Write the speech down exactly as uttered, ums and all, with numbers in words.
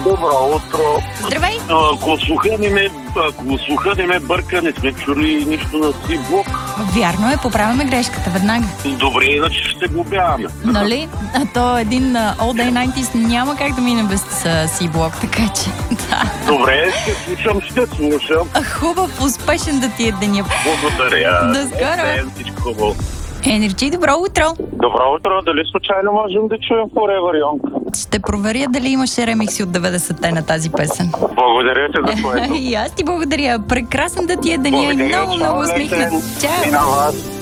Добро утро. Здравей! Ако слуха не ме, ако слуха не ме бърка, не сме чули нищо на си блок. Вярно е, поправяме грешката веднага. Добре, иначе ще го бяваме. Нали? А то един а, All Day деветдесетте няма как да мине без а, си блок, така че да. Добре, ще слушам, ще слушам. А, Хубав, успешен да ти е деня. Благодаря. До скоро. Е, всичко хубаво. Енерджи, добро утро! Добро утро, дали случайно можем да чуем Forever Young? Ще проверя дали имаше ремикси от деветдесетте на тази песен. Благодаря ти за което. И аз ти благодаря. Прекрасен да ти е деня и Благодаря, много, много чао, усмихнат. летен. Чао! И на вас.